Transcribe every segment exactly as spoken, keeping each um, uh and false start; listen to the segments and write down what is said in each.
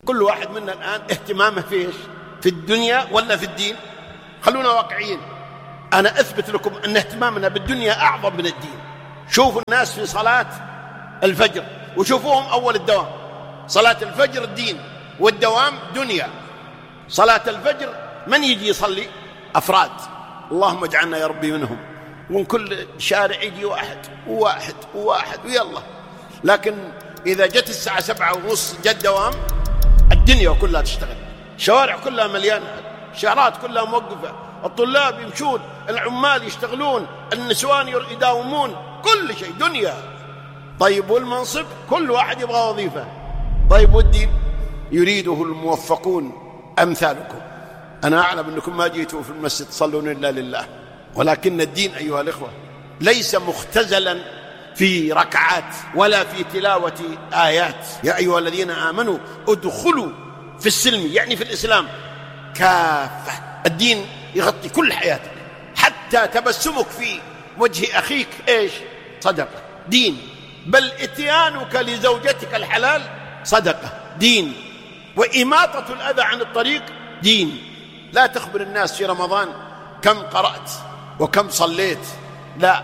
كل واحد منا الآن اهتمامه في إيش؟ في الدنيا ولا في الدين؟ خلونا واقعيين. أنا أثبت لكم أن اهتمامنا بالدنيا أعظم من الدين. شوفوا الناس في صلاة الفجر وشوفوهم أول الدوام. صلاة الفجر الدين والدوام دنيا. صلاة الفجر من يجي يصلي؟ أفراد، اللهم اجعلنا يا ربي منهم، ومن كل شارع يجي واحد وواحد وواحد ويلا. لكن إذا جت الساعة سبعة ونص جت دوام، الدنيا كلها تشتغل، الشوارع كلها مليانة، الشارات كلها موقفة، الطلاب يمشون، العمال يشتغلون، النسوان يداومون، كل شيء دنيا. طيب والمنصب؟ كل واحد يبغى وظيفة. طيب والدين؟ يريده الموفقون أمثالكم. أنا أعلم أنكم ما جيتوا في المسجد تصلون إلا لله، ولكن الدين أيها الإخوة ليس مختزلا في ركعات ولا في تلاوة آيات. يا أيها الذين آمنوا ادخلوا في السلم، يعني في الإسلام كافة. الدين يغطي كل حياتك، حتى تبسمك في وجه أخيك إيش؟ صدقة، دين. بل إتيانك لزوجتك الحلال صدقة، دين. وإماطة الأذى عن الطريق دين. لا تخبر الناس في رمضان كم قرأت وكم صليت، لا،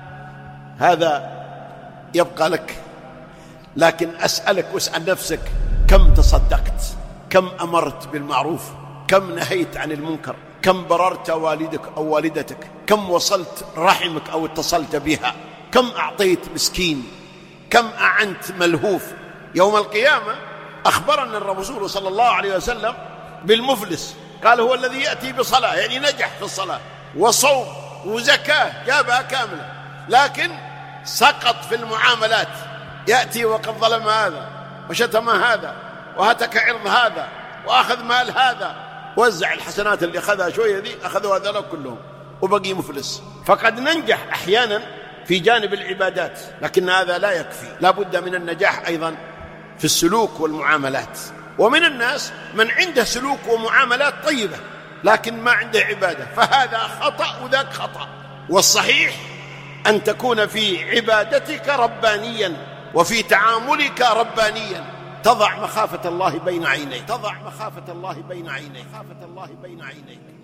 هذا يبقى لك. لكن أسألك واسأل نفسك، كم تصدقت؟ كم أمرت بالمعروف؟ كم نهيت عن المنكر؟ كم بررت والدك أو والدتك؟ كم وصلت رحمك أو اتصلت بها؟ كم أعطيت مسكين؟ كم أعنت ملهوف؟ يوم القيامة أخبرنا الرسول صلى الله عليه وسلم بالمفلس، قال هو الذي يأتي بصلاة، يعني نجح في الصلاة وصوم وزكاة جابها كاملة، لكن سقط في المعاملات، يأتي وقد ظلم هذا وشتم هذا وهتك عرض هذا وأخذ مال هذا، وزع الحسنات اللي أخذها شوية ذي أخذوا هذا كلهم وبقي مفلس. فقد ننجح أحيانا في جانب العبادات، لكن هذا لا يكفي، لا بد من النجاح أيضا في السلوك والمعاملات. ومن الناس من عنده سلوك ومعاملات طيبة لكن ما عنده عبادة، فهذا خطأ وذاك خطأ. والصحيح أن تكون في عبادتك ربانيا وفي تعاملك ربانيا، تضع مخافة الله بين عينيك، تضع مخافة الله بين عينيك، مخافة الله بين عينيك.